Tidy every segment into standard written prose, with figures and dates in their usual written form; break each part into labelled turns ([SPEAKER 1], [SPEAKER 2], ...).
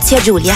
[SPEAKER 1] zia Giulia.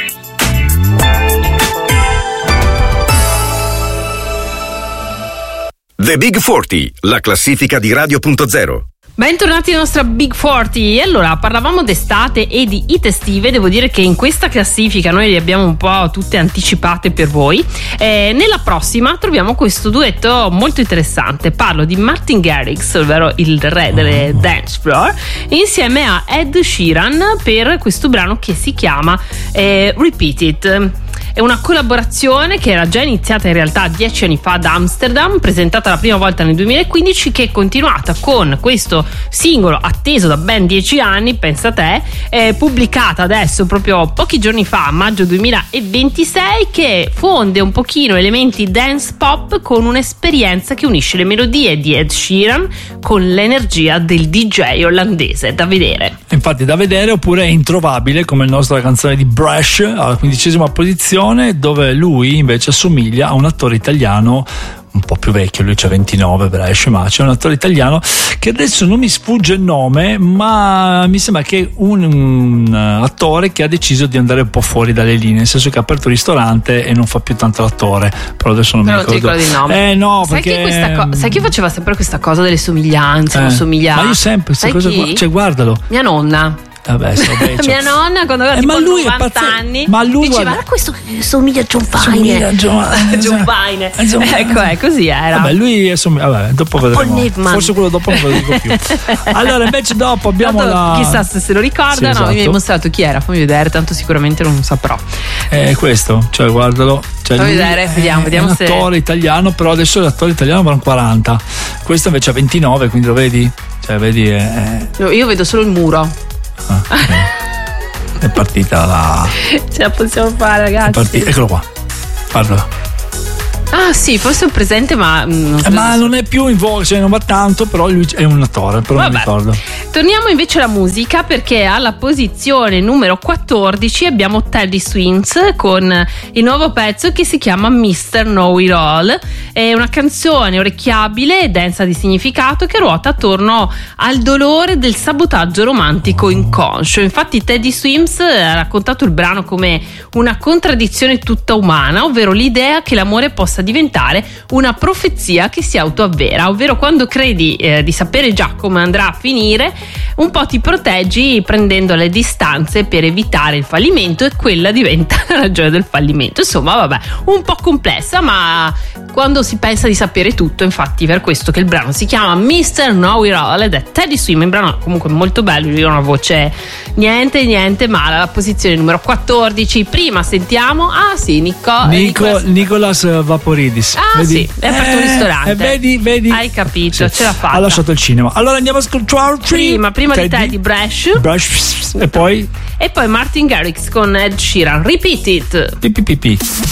[SPEAKER 2] The Big 40, la classifica di Radio.0.
[SPEAKER 3] Bentornati alla nostra Big 40. Allora, parlavamo d'estate e di hit estive. Devo dire che in questa classifica noi le abbiamo un po' tutte anticipate per voi. Nella prossima troviamo questo duetto molto interessante. Parlo di Martin Garrix, ovvero il re delle dance floor, insieme a Ed Sheeran per questo brano che si chiama Repeat It. È una collaborazione che era già iniziata in realtà 10 anni fa ad Amsterdam, presentata la prima volta nel 2015, che è continuata con questo singolo atteso da ben 10 anni, pensa te, pubblicata adesso proprio pochi giorni fa, maggio 2026, che fonde un pochino elementi dance pop con un'esperienza che unisce le melodie di Ed Sheeran con l'energia del DJ olandese. Da vedere.
[SPEAKER 4] Infatti da vedere, oppure è introvabile come la nostra canzone di Brash alla 15ª posizione, dove lui invece assomiglia a un attore italiano un po' più vecchio, lui c'ha 29, Brash, ma c'è un attore italiano che adesso non mi sfugge il nome, ma mi sembra che è un attore che ha deciso di andare un po' fuori dalle linee, nel senso che ha aperto un ristorante e non fa più tanto l'attore, però adesso non mi ricordo
[SPEAKER 3] il nome.
[SPEAKER 4] No,
[SPEAKER 3] sai
[SPEAKER 4] perché
[SPEAKER 3] sai chi faceva sempre questa cosa delle somiglianze, non somiglia.
[SPEAKER 4] Ma io sempre questa cosa qua, cioè guardalo.
[SPEAKER 3] Mia nonna.
[SPEAKER 4] Vabbè,
[SPEAKER 3] mia nonna quando aveva tipo 90 anni diceva guarda, questo somiglia a John Fine. John Fine. Ecco, così era.
[SPEAKER 4] Vabbè, lui vabbè, dopo vedremo. Forse quello dopo non ve lo dico più. Allora invece dopo abbiamo
[SPEAKER 3] chissà se lo ricorda. Sì, esatto. Mi hai mostrato chi era, fammi vedere, tanto sicuramente non saprò.
[SPEAKER 4] Questo, cioè guardalo,
[SPEAKER 3] fammi vedere, vediamo
[SPEAKER 4] è un attore italiano, però adesso l'attore italiano va a 40, questo invece ha 29, quindi lo vedi? Cioè vedi
[SPEAKER 3] io vedo solo il muro.
[SPEAKER 4] È partita la.
[SPEAKER 3] Ce la possiamo fare, ragazzi.
[SPEAKER 4] Eccolo qua. Parla.
[SPEAKER 3] Ah sì, forse è un presente, ma
[SPEAKER 4] non è più in voga, cioè non va tanto, però lui è un attore, però non ricordo.
[SPEAKER 3] Torniamo invece alla musica, perché alla posizione numero 14 abbiamo Teddy Swims con il nuovo pezzo che si chiama Mr. Know It All. È una canzone orecchiabile e densa di significato che ruota attorno al dolore del sabotaggio romantico inconscio. Infatti Teddy Swims ha raccontato il brano come una contraddizione tutta umana, ovvero l'idea che l'amore possa diventare una profezia che si autoavvera, ovvero quando credi di sapere già come andrà a finire, un po' ti proteggi prendendo le distanze per evitare il fallimento, e quella diventa la ragione del fallimento. Insomma, vabbè, un po' complessa, ma quando si pensa di sapere tutto, infatti per questo che il brano si chiama Mr. Know It All ed è Teddy Swims. Il brano comunque molto bello, lui ha una voce niente male. Alla posizione numero 14 prima sentiamo
[SPEAKER 4] Nicolas Vaporidis.
[SPEAKER 3] Vedi? Sì, è aperto un ristorante.
[SPEAKER 4] Vedi?
[SPEAKER 3] Hai capito,
[SPEAKER 4] sì.
[SPEAKER 3] Ce l'ha fatta.
[SPEAKER 4] Ha lasciato il cinema. Allora andiamo a ascoltare
[SPEAKER 3] prima di Teddy Brash
[SPEAKER 4] e poi
[SPEAKER 3] Martin Garrix con Ed Sheeran, Repeat It.